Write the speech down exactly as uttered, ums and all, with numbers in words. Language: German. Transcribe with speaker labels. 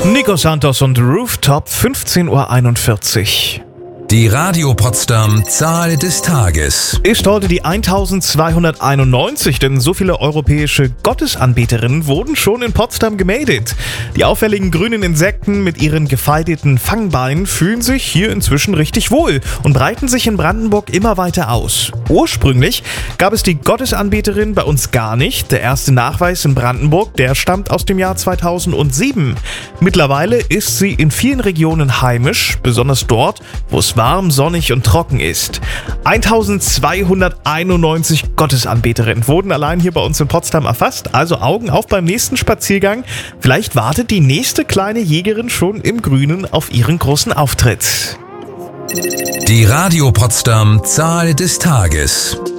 Speaker 1: Nico Santos und Rooftop, fünfzehn Uhr einundvierzig.
Speaker 2: Die Radio Potsdam Zahl des Tages.
Speaker 1: Ist heute die eintausendzweihunderteinundneunzig, denn so viele europäische Gottesanbeterinnen wurden schon in Potsdam gemeldet. Die auffälligen grünen Insekten mit ihren gefalteten Fangbeinen fühlen sich hier inzwischen richtig wohl und breiten sich in Brandenburg immer weiter aus. Ursprünglich gab es die Gottesanbeterin bei uns gar nicht. Der erste Nachweis in Brandenburg, der stammt aus dem Jahr zweitausendsieben. Mittlerweile ist sie in vielen Regionen heimisch, besonders dort, wo es warm, sonnig und trocken ist. eintausendzweihunderteinundneunzig Gottesanbeterinnen wurden allein hier bei uns in Potsdam erfasst, also Augen auf beim nächsten Spaziergang. Vielleicht wartet die nächste kleine Jägerin schon im Grünen auf ihren großen Auftritt.
Speaker 2: Die Radio Potsdam Zahl des Tages.